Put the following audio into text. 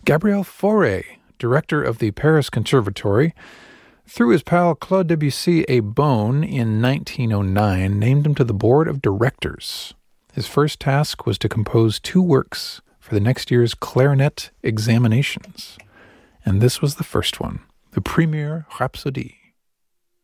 Gabriel Fauré, director of the Paris Conservatory, threw his pal Claude Debussy a bone in 1909, named him to the board of directors. His first task was to compose 2 works for the next year's clarinet examinations. And this was the first one, the Premiere Rhapsodie.